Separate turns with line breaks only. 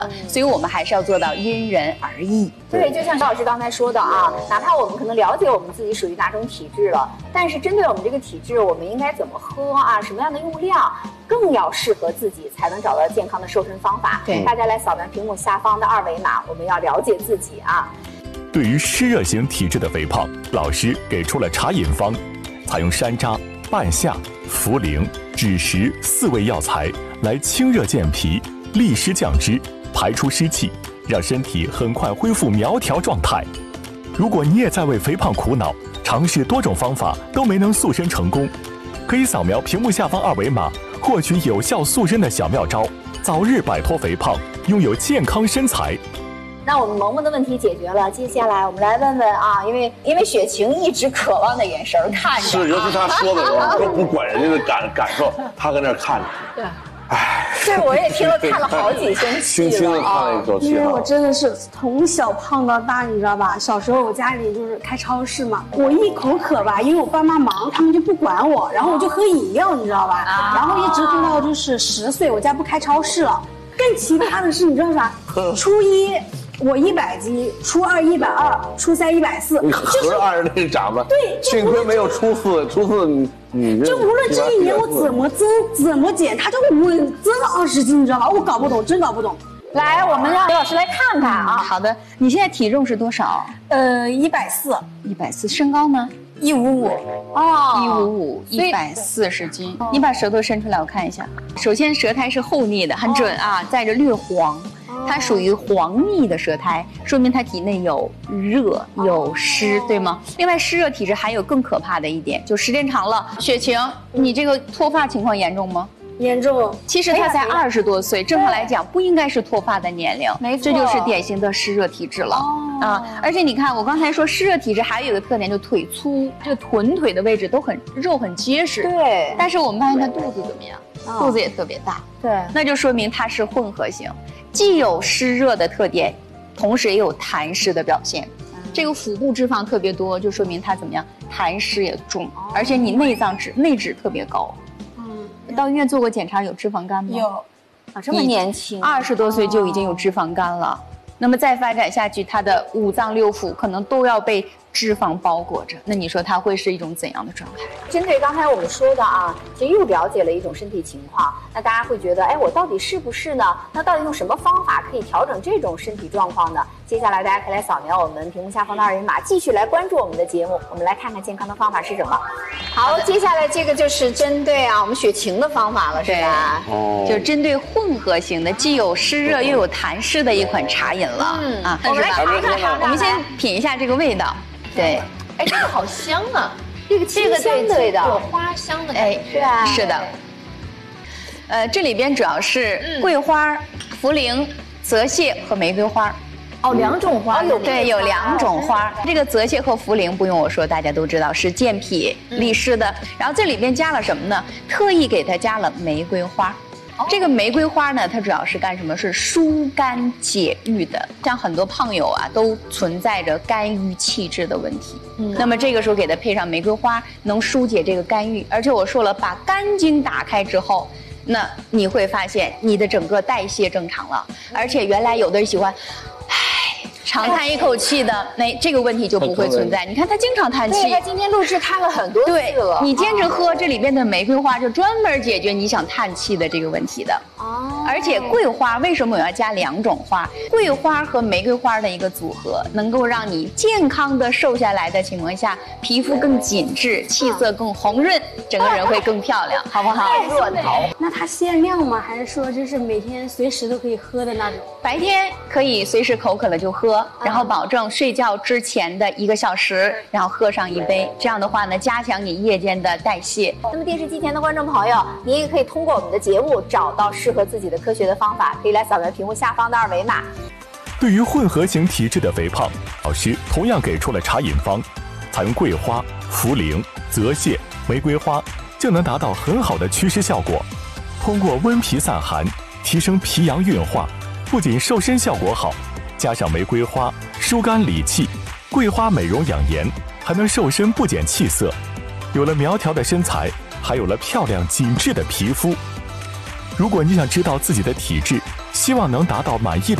所以我们还是要做到因人而异。
对，就像高老师刚才说的啊，哪怕我们可能了解我们自己属于哪种体质了，但是针对我们这个体质，我们应该怎么喝啊，什么样的用量，更要适合自己，才能找到健康的瘦身方法。
对，
大家来扫描屏幕下方的2维码，我们要了解自己啊。
对于湿热型体质的肥胖，老师给出了茶饮方，采用山楂、半夏、茯苓、枳实4味药材来清热健脾、利湿降脂、排出湿气，让身体很快恢复苗条状态。如果你也在为肥胖苦恼，尝试多种方法都没能塑身成功，可以扫描屏幕下方2维码，获取有效塑身的小妙招，早日摆脱肥胖，拥有健康身材。
那我们萌萌的问题解决了，接下来我们来问问啊，因为雪晴一直渴望的眼神看着，
是，尤其他说的时候都不管人家的感受，他搁那看着。
对，哎，这我也听了看了好几声戏了，
轻轻的看了一口气。
因为我真的是从小胖到大，你知道吧？小时候我家里就是开超市嘛，我一口渴吧，因为我爸妈忙，他们就不管我，然后我就喝饮料，你知道吧？然后一直喝到就是10岁，我家不开超市了。更奇葩的是，你知道啥？初一我100斤，初二120，初三140，
你合着按着那长吧。
对，
幸亏没有初四你
就无论这一年我怎么增怎么减，它就稳增了20斤，你知道吧？我搞不懂，真搞不懂。
来，我们让刘老师来看看啊。
好的，你现在体重是多少
？140，
身高呢
？155。
哦，155，140斤。你把舌头伸出来，我看一下。首先，舌苔是厚腻的，很准啊，带着略黄。它属于黄腻的舌苔，说明它体内有热有湿，对吗？另外，湿热体质还有更可怕的一点，就时间长了，雪晴，你这个脱发情况严重吗？
严重。
其实他才20多岁，正常来讲不应该是脱发的年龄，
没错，
这就是典型的湿热体质了。啊！而且你看，我刚才说湿热体质还有一个特点，就腿粗，这个臀腿的位置都肉很结实。
对。
但是我们发现他肚子怎么样？肚子也特别大。
对。
那就说明它是混合型，既有湿热的特点，同时也有痰湿的表现。这个腹部脂肪特别多，就说明它怎么样？痰湿也重，而且你内脂特别高。到医院做过检查，有脂肪肝吗？
有。
啊，这么年轻
，20多岁就已经有脂肪肝了。那么再发展下去，他的5脏6腑可能都要被脂肪包裹着，那你说它会是一种怎样的状态？
针对刚才我们说的啊，其实又了解了一种身体情况，那大家会觉得，哎，我到底是不是呢？那到底用什么方法可以调整这种身体状况呢？接下来大家可以来扫描我们屏幕下方的2维码，继续来关注我们的节目。我们来看看健康的方法是什么。好，接下来这个就是针对我们雪晴的方法了，是吧？
哦，就是针对混合型的，既有湿热又有痰湿的一款茶饮了。
我们来尝尝，
我们先品一下这个味道。对，
哎，这个好香啊！
这个清香的味道，
有花香的感觉。
是吧？
是的。这里边主要是桂花、茯苓、泽泻和玫瑰花。
哦，2种花。
对，有2种花。这个泽泻和茯苓不用我说，大家都知道是健脾利湿的。然后这里边加了什么呢？特意给它加了玫瑰花。这个玫瑰花呢，它主要是干什么？是疏肝解郁的。像很多胖友啊，都存在着肝郁气滞的问题。那么这个时候给它配上玫瑰花，能疏解这个肝郁。而且我说了，把肝经打开之后，那你会发现你的整个代谢正常了。而且原来有的人喜欢，长叹一口气的，这个问题就不会存在。你看他经常叹气，
对，他今天录制叹了很多次了。
你坚持喝这里边的玫瑰花，就专门解决你想叹气的这个问题的。而且桂花为什么我要加2种花？桂花和玫瑰花的一个组合，能够让你健康的瘦下来的情况下，皮肤更紧致，气色更红润，整个人会更漂亮，好不好？
那它限量吗？还是说就是每天随时都可以喝的那种？
白天可以随时口渴了就喝，然后保证睡觉之前的1个小时，然后喝上1杯。这样的话呢，加强你夜间的代谢。
那么电视机前的观众朋友，您也可以通过我们的节目找到适合自己的科学的方法，可以来扫描屏幕下方的2维码。
对于混合型体质的肥胖，老师同样给出了茶饮方，采用桂花、茯苓、泽泻、玫瑰花，就能达到很好的祛湿效果。通过温脾散寒，提升脾阳运化，不仅瘦身效果好，加上玫瑰花疏肝理气，桂花美容养颜，还能瘦身不减气色。有了苗条的身材，还有了漂亮紧致的皮肤。如果你想知道自己的体质，先希望能达到满意的